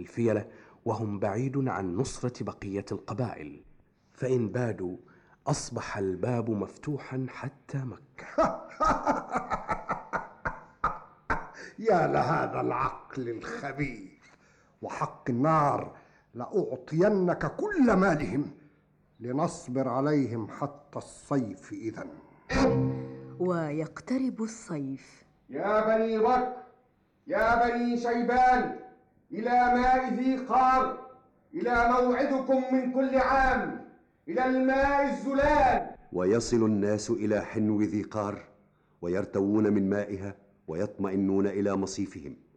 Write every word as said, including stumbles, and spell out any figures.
الفيلة وهم بعيد عن نصرة بقية القبائل، فإن بادوا أصبح الباب مفتوحا حتى مكة. يا لهذا العقل الخبيث، وحق النار لأعطينك كل مالهم لنصبر عليهم حتى الصيف. إذن ويقترب الصيف. يا بني بكر، يا بني شيبان، إلى ماء ذي قار، إلى موعدكم من كل عام، إلى الماء الزلال. ويصل الناس إلى حنو ذي قار ويرتوون من مائها ويطمئنون إلى مصيفهم.